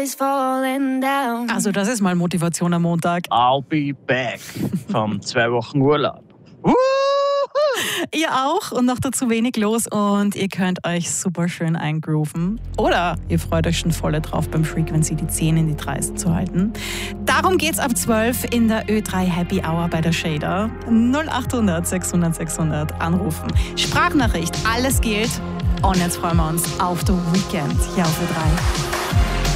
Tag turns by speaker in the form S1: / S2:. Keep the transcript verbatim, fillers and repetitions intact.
S1: is falling down.
S2: Also das ist mal Motivation am Montag.
S3: I'll be back vom zwei Wochen Urlaub.
S2: Ihr auch und noch dazu wenig los und ihr könnt euch super schön eingrooven. Oder ihr freut euch schon voll drauf beim Frequency die zehn in die dreißig zu halten. Darum geht's ab zwölf in der Ö drei Happy Hour bei der Shader. null achthundert sechshundert sechshundert anrufen. Sprachnachricht, alles gilt. Und jetzt freuen wir uns auf The Weekend hier auf Ö drei.